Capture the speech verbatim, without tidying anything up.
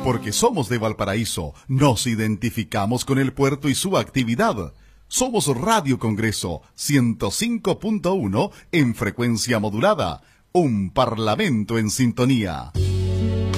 Porque somos de Valparaíso, nos identificamos con el puerto y su actividad. Somos Radio Congreso ciento cinco punto uno en frecuencia modulada. Un parlamento en sintonía.